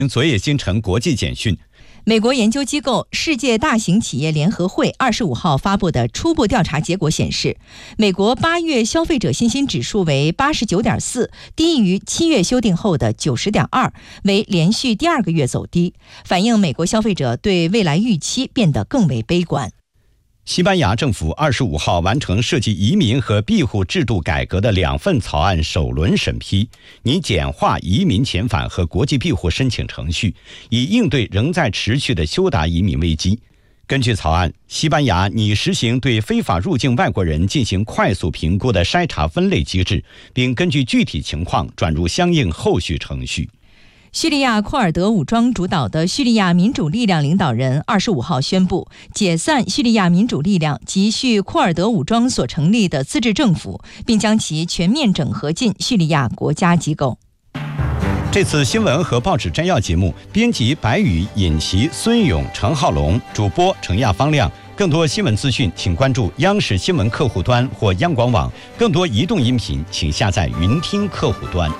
昨夜星辰国际简讯。 美国研究机构世界大型企业联合会25号发布的初步调查结果显示，美国8月消费者信心指数为 89.4， 低于7月修订后的 90.2， 为连续第2个月走低，反映美国消费者对未来预期变得更为悲观。 西班牙政府25号完成涉及移民和庇护制度改革的2份草案首轮审拟，拟简化移民遣返和国际庇护申请程序，以应对仍在持续的休达移民危机。根据草案，西班牙拟实行对非法入境外国人进行快速评估的筛查分类机制，并根据具体情况转入相应后续程序。 叙利亚库尔德武装主导的叙利亚民主力量领导人25号宣布解散叙利亚民主力量及叙库尔德武装所成立的自治政府，并将其全面整合进叙利亚国家机构。 这次新闻和报纸摘要节目，编辑白宇、尹奇、孙勇、程浩龙，主播程亚方亮。更多新闻资讯，请关注央视新闻客户端或央广网。更多移动音频，请下载云听客户端。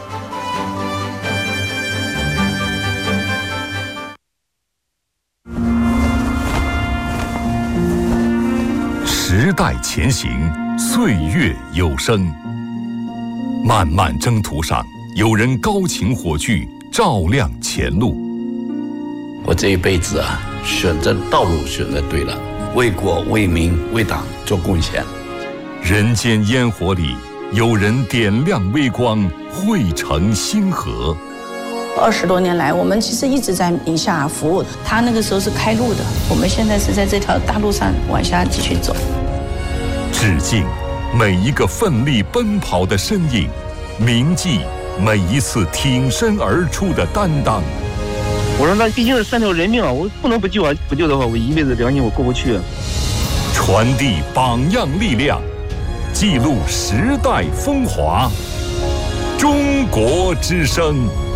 时代前行，岁月有声。漫漫征途上，有人高擎火炬，照亮前路。 我这一辈子选择道路选择对了，为国为民为党做贡献。 人间烟火里，有人点亮微光，汇成星河。 20多年来，我们其实一直在宁夏服务。他那个时候是开路的，我们现在是在这条大路上往下继续走。 致敬每一个奋力奔跑的身影，铭记每一次挺身而出的担当。 我说那毕竟是3条人命啊，我不能不救啊！不救的话，我一辈子良心我过不去。 传递榜样力量，记录时代风华。中国之声。